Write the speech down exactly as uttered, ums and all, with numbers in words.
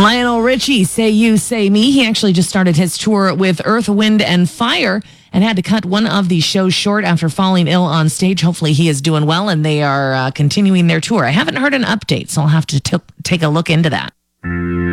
Lionel Richie, Say You, Say Me. He actually just started his tour with Earth, Wind, and Fire and had to cut one of the shows short after falling ill on stage. Hopefully he is doing well, and they are uh, continuing their tour. I haven't heard an update, so I'll have to t- take a look into that.